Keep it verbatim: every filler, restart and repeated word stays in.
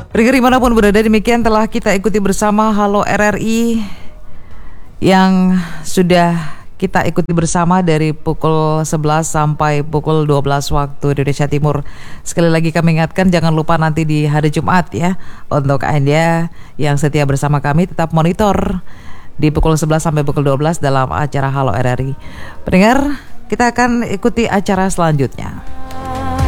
Pendengar dimanapun berada, demikian telah kita ikuti bersama Halo R R I yang sudah kita ikuti bersama dari pukul sebelas sampai pukul dua belas waktu Indonesia Timur. Sekali lagi kami ingatkan, jangan lupa nanti di hari Jumat ya, untuk Anda yang setia bersama kami tetap monitor di pukul sebelas sampai pukul dua belas dalam acara Halo R R I. Pendengar, kita akan ikuti acara selanjutnya.